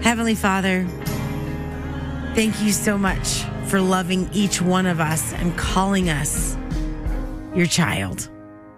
Heavenly Father, thank you so much for loving each one of us and calling us your child.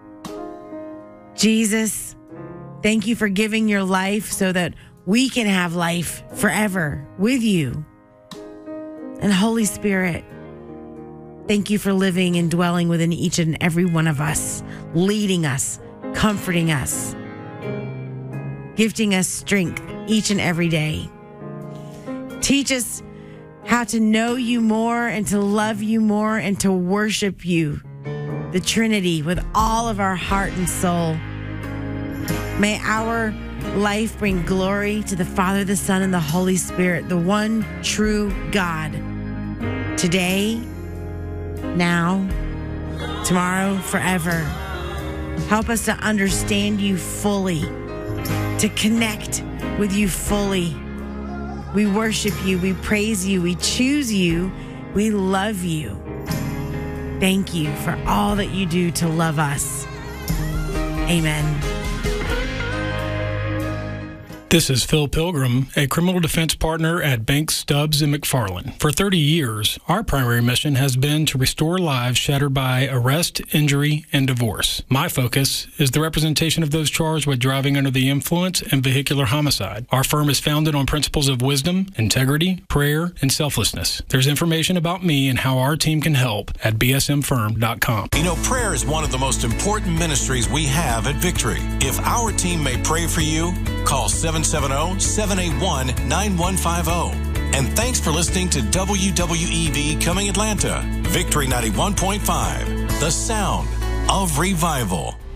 Jesus, thank you for giving your life so that we can have life forever with you. And Holy Spirit, thank you for living and dwelling within each and every one of us, leading us, comforting us, gifting us strength each and every day. Teach us how to know you more and to love you more and to worship you, the Trinity, with all of our heart and soul. May our life bring glory to the Father, the Son, and the Holy Spirit, the one true God, today, now, tomorrow, forever. Help us to understand you fully, to connect with you fully. We worship you, we praise you, we choose you, we love you. Thank you for all that you do to love us. Amen. This is Phil Pilgrim, a criminal defense partner at Banks, Stubbs & McFarland. For 30 years, our primary mission has been to restore lives shattered by arrest, injury, and divorce. My focus is the representation of those charged with driving under the influence and vehicular homicide. Our firm is founded on principles of wisdom, integrity, prayer, and selflessness. There's information about me and how our team can help at bsmfirm.com. You know, prayer is one of the most important ministries we have at Victory. If our team may pray for you, call 770-781-9150. And thanks for listening to WWEV Coming Atlanta, Victory 91.5, the sound of revival.